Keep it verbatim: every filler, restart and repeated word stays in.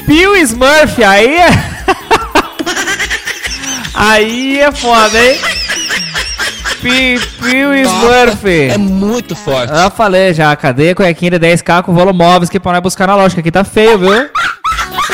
Pio Smurf, aí é... aí é foda, hein? Pio Smurf. É muito forte. Eu falei já, cadê a cuequinha de dez k com Volumóveis que pra nós buscar na loja, que aqui tá feio, viu?